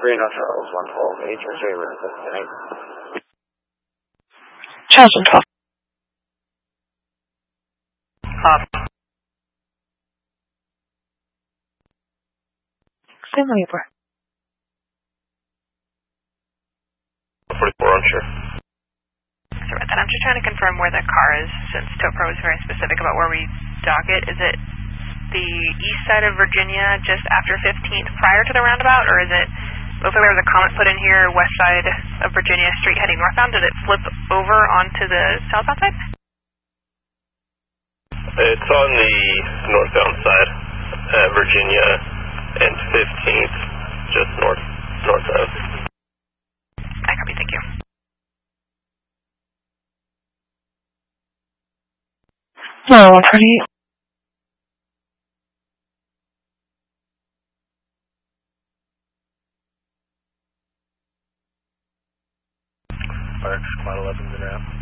Green Hotel is 112, HSA resident. Charles 112. Same labor. 44 unsure. Sorry about that. I'm just trying to confirm where the car is, since TowPro was very specific about where we dock it. Is it the east side of Virginia, just after 15th, prior to the roundabout, or is it, looks like there was a comment put in here, west side of Virginia Street heading northbound? Did it flip over onto the southbound side? It's on the northbound side, Virginia and 15th, just north of. I copy, thank you. No, 128. Parks, Quad 11's in ramp.